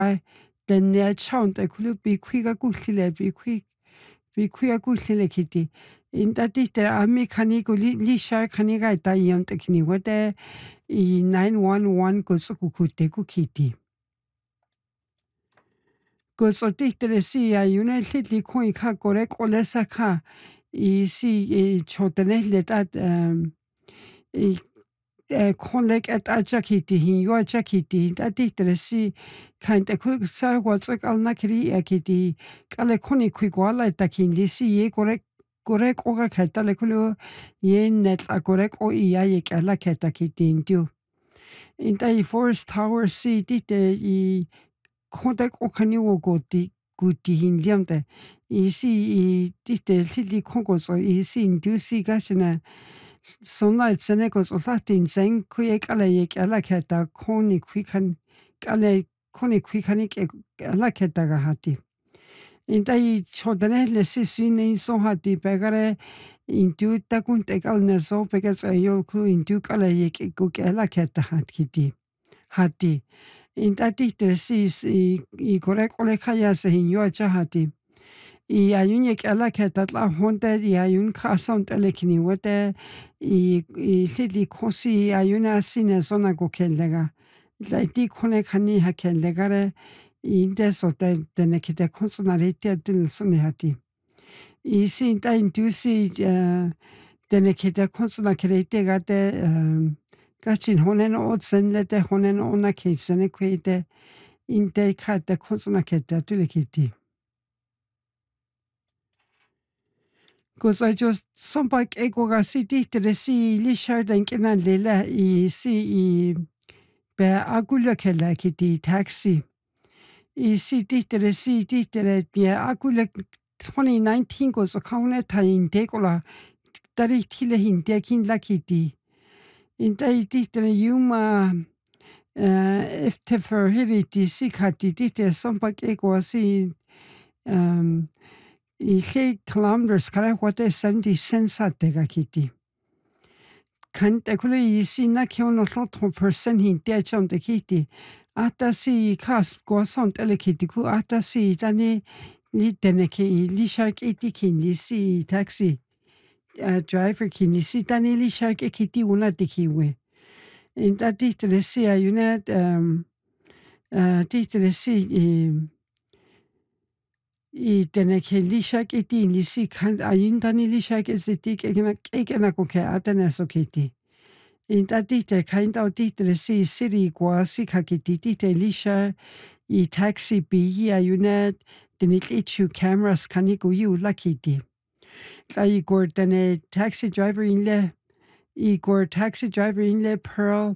den chaunt kulu bikwiga kuhlile bikwiga kuhlile kiti inta tite ami khani kuli lisha khani ga ta yont kini wate I 911 kute kukiti tite si ayune hlitli khoi kha kore kolesa kha I si chotene letat konlek at achakiti hin yo achakiti tite si khainte khu sa watsek alna kri akiti kale khoni kwala takin lisi ye korek oga khata lekulu ye net a korek o iya ye kala khata kitintiu inta I Forest Tower si tite I kontek o khani wo guti hin liamte I tite hlili kongoso si indusi gashina sona tsene so latin zen kuye kala ye kala khata khoni kwikan kale khoni kwikani kala khata ga hati inta I chodane le sisine so hati pegare intu takun tekal ne so pegas ayol klu intu kala ye ku kala khata hati inta tite si korek ole khaya se hin yo hati I ayun ye kala khata la honte I ayun khason telekini wote I hlili khosi ayuna sine sona go keldega la ti khone khani ha keldegare inte so tenekite konsonarite til sone hati I sinta intusi tenekite konsonarite gate Gachin honen otsen lete honen ona keitsene kwete inte khata konsonakete tulekiti Because I just some bike ego ga city to see Lishard and Kenan Lela I see be agula kella kiti taxi I city to see titere yeah agula 2019 goes a kaune tain dekola tari tile hin dekin lakiti in dai titere yuma if te for hiriti sikati tite some bike ego see I 6 kilometers kare wate 70 cents atega kiti. Kan tekule I si na kiono 30% hinte chon te kiti. Ata si kas go son tele kiti ku ata si tani li teneke li shark iti kini si taxi driver kini si tani li shark kiti una tikiwe. Inta titere si ayunet titere si I teneke lishak iti nisi kan ayuntani lishak iti kekena koke ataneso kiti. Inta tite kainta tite si siri kwa si kakiti tite lisha I taxi bi ayunet tenitlichu cameras kaniku yu lakiti. Sa igor tene taxi driver inle taxi driver inle Pearl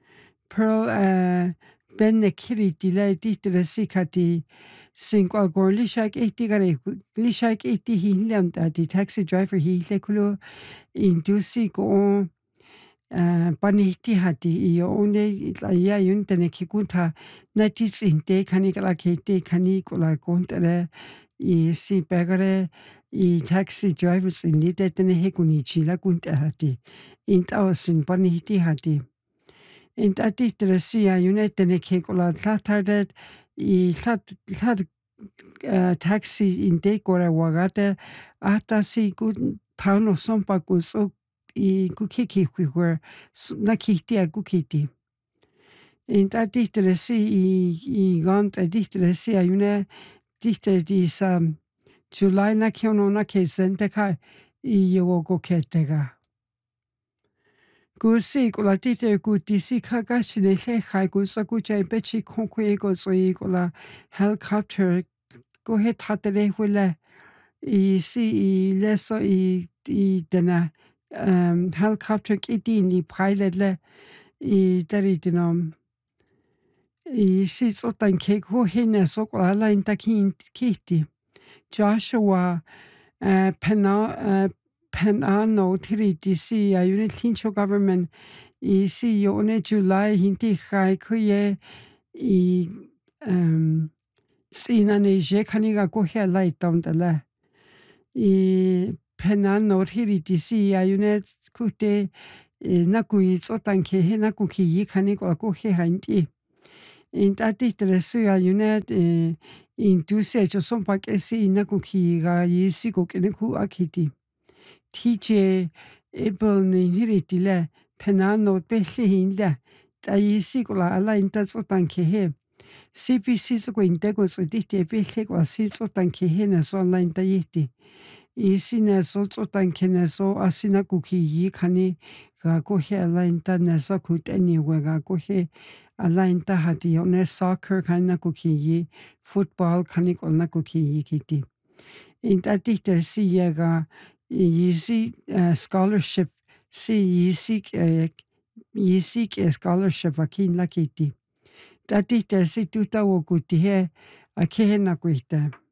benne kiriti la tite si kati Cinque gor lishak iti gare lishak iti hilam the taxi driver hi lekulo indusi go paniti hati I one ya yun tene kikunta natis inte kanikala kete kanikola kontere I si bagare I taxi drivers in lite tene hekunichi la kunta hati inta sin paniti hati inta tite si ayune tene kekola tlatardet I sat taxi in de gore wagate ata si good town of sompa so I kukiki were nakiti a kukiti in that dichtere si I gant a dichtere si ayune dichter dis July na kiono na kesente ka I yogo ketega Gusi kola tite guti si kagashine se khai gusa gucha bechi konkwe go so kola helicopter go het hatere hule I si I leso I dena helicopter kiti ni pilot le I dari denom I si sotan kek ho hene so kola la intakin kiti Joshua Penano tiriti si unit hincho government I si yone July hinti khai kuye I sina ne je kaniga go he light down the la I Penano tiriti si unit kute nakui sotan ke he nakuki kanigo go he hanti Int'atihteresi ayunet intusecho son pak'esi inakujiga yisiko k'eneku akiti. TJ able nihiritile penano pejlijinle t'ayisiko'la ala intatz'otankjeje CPC tsukuinteko tz'utijtie pijliko asi tz'otankjeje neso ala intayijti isi neso tz'otankje neso asi nakukjiyi kjani gakoje ala inta neso kut'eniwe gakoje ala inta jati one soccer kjani nakukjiyi, football kjani k'o nakukjiyi kiti. Int'atijteresi yega yisi scholarship si yisik'e scholarship akinla kiti. T'atijteresi tuta wokutije akjeje nakuijte.